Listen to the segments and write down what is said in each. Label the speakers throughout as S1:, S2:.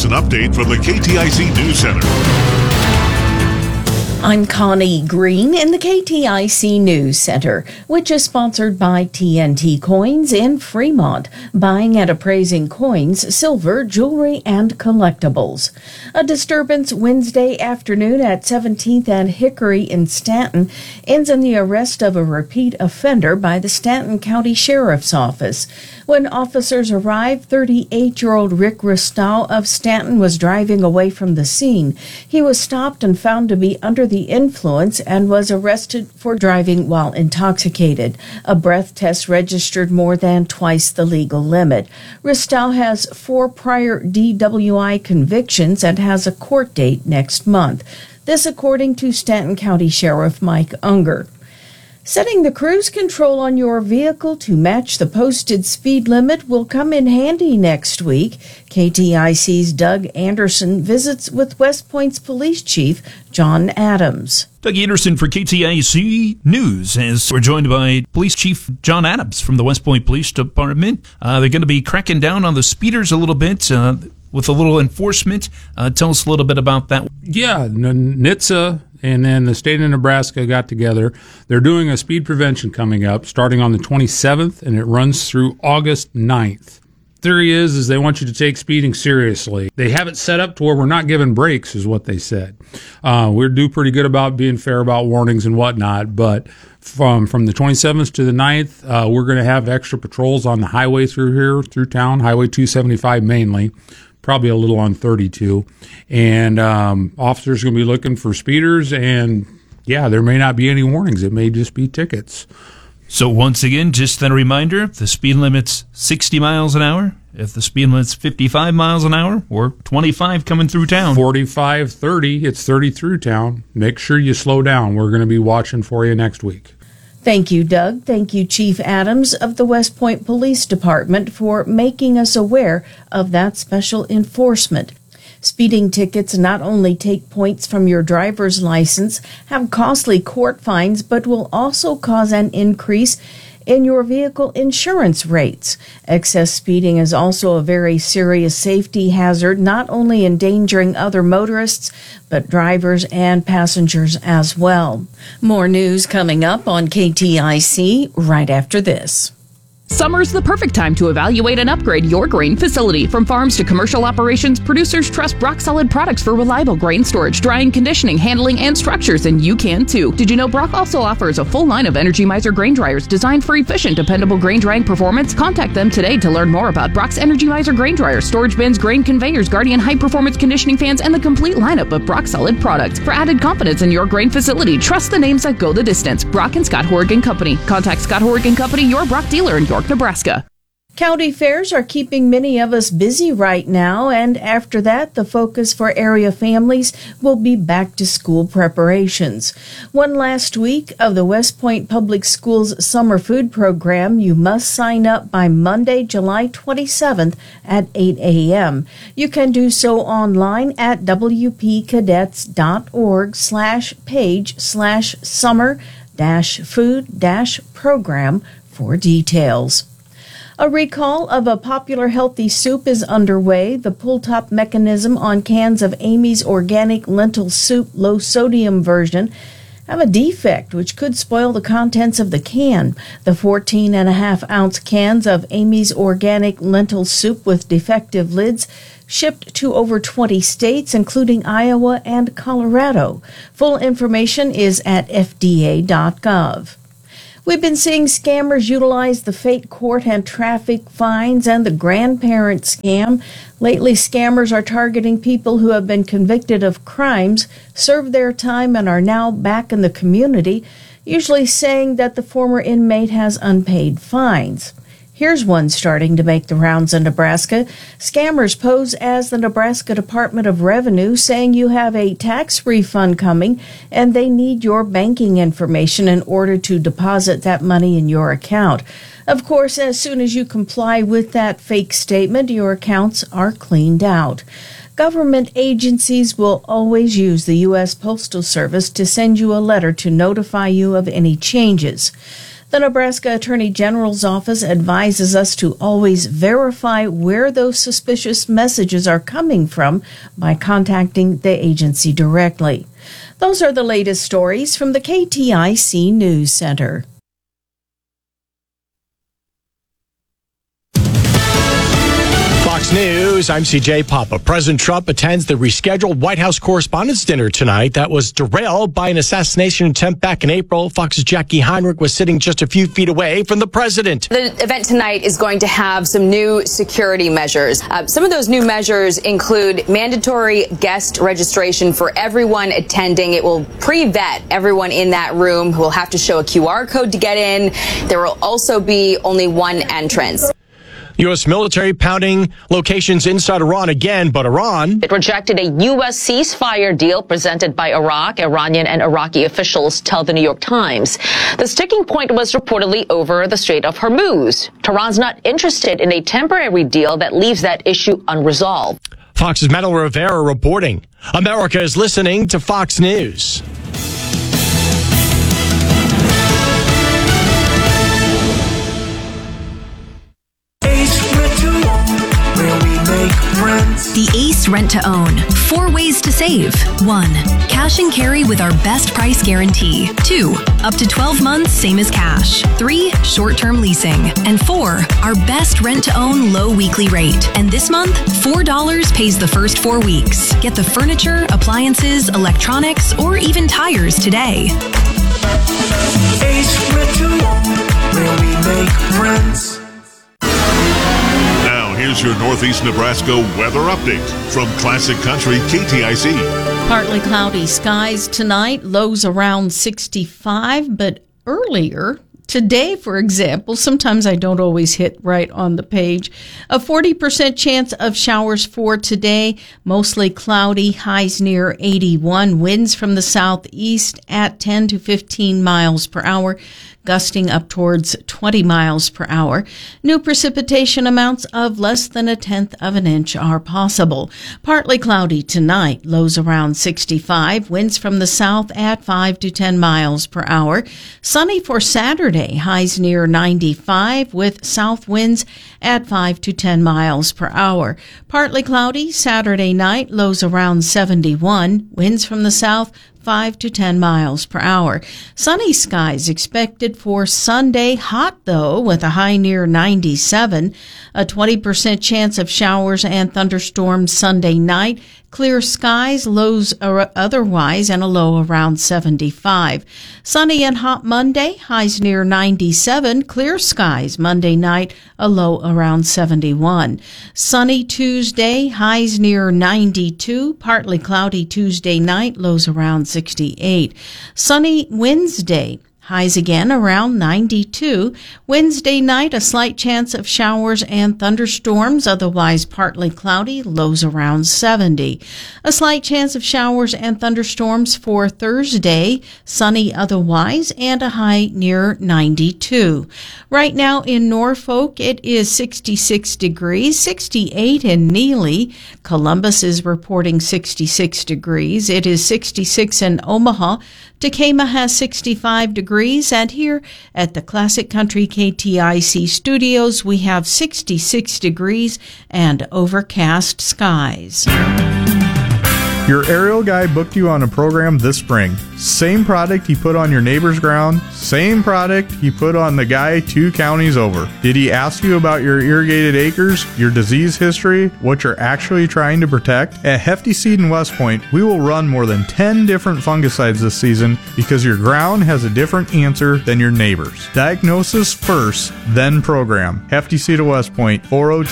S1: Here's an update from the KTIC News Center.
S2: I'm Connie Green in the KTIC News Center, which is sponsored by TNT Coins in Fremont, buying and appraising coins, silver, jewelry, and collectibles. A disturbance Wednesday afternoon at 17th and Hickory in Stanton ends in the arrest of a repeat offender by the Stanton County Sheriff's Office. When officers arrived, 38-year-old Rick Ristow of Stanton was driving away from the scene. He was stopped and found to be under the influence and was arrested for driving while intoxicated. A breath test registered more than twice the legal limit. Ristow has 4 prior DWI convictions and has a court date next month. This according to Stanton County Sheriff Mike Unger. Setting the cruise control on your vehicle to match the posted speed limit will come in handy next week. KTIC's Doug Anderson visits with West Point's Police Chief John Adams.
S3: Doug Anderson for KTIC News, as we're joined by Police Chief John Adams from the West Point Police Department. They're going to be cracking down on the speeders a little bit with a little enforcement. Tell us a little bit about that.
S4: Yeah, NHTSA and then the state of Nebraska got together. They're doing a speed prevention coming up starting on the 27th, and it runs through August 9th. Theory is they want you to take speeding seriously. They have it set up to where we're not giving breaks, is what they said. We do pretty good about being fair about warnings and whatnot, but from the 27th to the 9th, we're going to have extra patrols on the highway through town, Highway 275 mainly. Probably a little on 32, and officers are going to be looking for speeders, and yeah, there may not be any warnings. It may just be tickets.
S3: So once again, just a reminder, the speed limit's 60 miles an hour. If the speed limit's 55 miles an hour or 25 coming through town.
S4: 45, 30, it's 30 through town. Make sure you slow down. We're going to be watching for you next week.
S2: Thank you, Doug. Thank you, Chief Adams of the West Point Police Department, for making us aware of that special enforcement. Speeding tickets not only take points from your driver's license, have costly court fines, but will also cause an increase in your vehicle insurance rates. Excess speeding is also a very serious safety hazard, not only endangering other motorists, but drivers and passengers as well. More news coming up on KTIC right after this.
S5: Summer's the perfect time to evaluate and upgrade your grain facility. From farms to commercial operations, producers trust Brock Solid products for reliable grain storage, drying, conditioning, handling, and structures, and you can too. Did you know Brock also offers a full line of Energy Mizer grain dryers designed for efficient, dependable grain drying performance? Contact them today to learn more about Brock's Energy Mizer grain dryers, storage bins, grain conveyors, Guardian high-performance conditioning fans, and the complete lineup of Brock Solid products. For added confidence in your grain facility, trust the names that go the distance. Brock and Scott Horrigan Company. Contact Scott Horrigan Company, your Brock dealer in York, Nebraska.
S2: County fairs are keeping many of us busy right now, and after that, the focus for area families will be back-to-school preparations. One last week of the West Point Public Schools Summer Food Program, you must sign up by Monday, July 27th at 8 a.m. You can do so online at wpcadets.org/page/summer-food-program for details. A recall of a popular healthy soup is underway. The pull-top mechanism on cans of Amy's Organic Lentil Soup low-sodium version have a defect which could spoil the contents of the can. The 14.5-ounce cans of Amy's Organic Lentil Soup with defective lids shipped to over 20 states, including Iowa and Colorado. Full information is at fda.gov. We've been seeing scammers utilize the fake court and traffic fines and the grandparent scam. Lately, scammers are targeting people who have been convicted of crimes, served their time, and are now back in the community, usually saying that the former inmate has unpaid fines. Here's one starting to make the rounds in Nebraska. Scammers pose as the Nebraska Department of Revenue, saying you have a tax refund coming and they need your banking information in order to deposit that money in your account. Of course, as soon as you comply with that fake statement, your accounts are cleaned out. Government agencies will always use the U.S. Postal Service to send you a letter to notify you of any changes. The Nebraska Attorney General's office advises us to always verify where those suspicious messages are coming from by contacting the agency directly. Those are the latest stories from the KTIC News Center.
S6: Fox News, I'm CJ Papa. President Trump attends the rescheduled White House Correspondents' Dinner tonight that was derailed by an assassination attempt back in April. Fox's Jackie Heinrich was sitting just a few feet away from the president.
S7: The event tonight is going to have some new security measures. Some of those new measures include mandatory guest registration for everyone attending. It will pre-vet everyone in that room who will have to show a QR code to get in. There will also be only one entrance.
S6: U.S. military pounding locations inside Iran again, but Iran...
S8: It rejected a U.S. ceasefire deal presented by Iraq. Iranian and Iraqi officials tell the New York Times. The sticking point was reportedly over the Strait of Hormuz. Tehran's not interested in a temporary deal that leaves that issue unresolved.
S6: Fox's Metal Rivera reporting. America is listening to Fox News.
S9: The Ace Rent to Own. 4 ways to save. 1. Cash and carry with our best price guarantee. 2. Up to 12 months, same as cash. 3. Short-term leasing. And 4. Our best rent to own low weekly rate. And this month, $4 pays the first 4 weeks. Get the furniture, appliances, electronics, or even tires today.
S10: Ace Rent to Own, where we make friends.
S1: Now, here's your Northeast Nebraska weather update from Classic Country KTIC.
S2: Partly cloudy skies tonight, lows around 65, but earlier today, for example, sometimes I don't always hit right on the page, a 40% chance of showers for today, mostly cloudy, highs near 81, winds from the southeast at 10 to 15 miles per hour, gusting up towards 20 miles per hour. New precipitation amounts of less than 1/10 of an inch are possible. Partly cloudy tonight, lows around 65, winds from the south at 5 to 10 miles per hour. Sunny for Saturday, highs near 95 with south winds at 5 to 10 miles per hour. Partly cloudy Saturday night, lows around 71, winds from the south 5 to 10 miles per hour. Sunny skies expected for Sunday. Hot, though, with a high near 97. A 20% chance of showers and thunderstorms Sunday night. Clear skies, lows otherwise, and a low around 75. Sunny and hot Monday, highs near 97. Clear skies Monday night, a low around 71. Sunny Tuesday, highs near 92. Partly cloudy Tuesday night, lows around 68. Sunny Wednesday, highs again around 92. Wednesday night, a slight chance of showers and thunderstorms, otherwise partly cloudy, lows around 70. A slight chance of showers and thunderstorms for Thursday, sunny otherwise, and a high near 92. Right now in Norfolk, it is 66 degrees, 68 in Neely. Columbus is reporting 66 degrees. It is 66 in Omaha. Tacoma has 65 degrees, and here at the Classic Country KTIC studios, we have 66 degrees and overcast skies.
S11: Your aerial guy booked you on a program this spring. Same product he put on your neighbor's ground, same product he put on the guy 2 counties over. Did he ask you about your irrigated acres, your disease history, what you're actually trying to protect? At Hefty Seed in West Point, we will run more than 10 different fungicides this season because your ground has a different answer than your neighbor's. Diagnosis first, then program. Hefty Seed of West Point,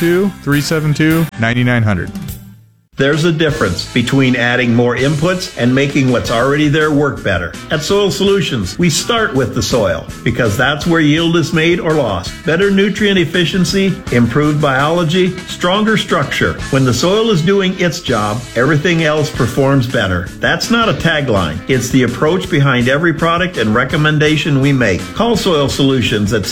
S11: 402-372-9900.
S12: There's a difference between adding more inputs and making what's already there work better. At Soil Solutions, we start with the soil because that's where yield is made or lost. Better nutrient efficiency, improved biology, stronger structure. When the soil is doing its job, everything else performs better. That's not a tagline. It's the approach behind every product and recommendation we make. Call Soil Solutions at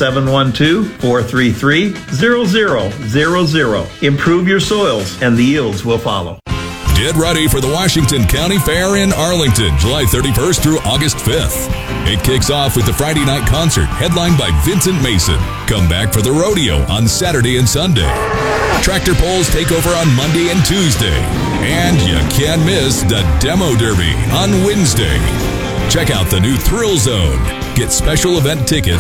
S12: 712-433-0000. Improve your soils and the yields will follow.
S13: Get ready for the Washington County Fair in Arlington, July 31st through August 5th. It kicks off with the Friday night concert headlined by Vincent Mason. Come back for the rodeo on Saturday and Sunday. Tractor pulls take over on Monday and Tuesday. And you can't miss the Demo Derby on Wednesday. Check out the new Thrill Zone. Get special event tickets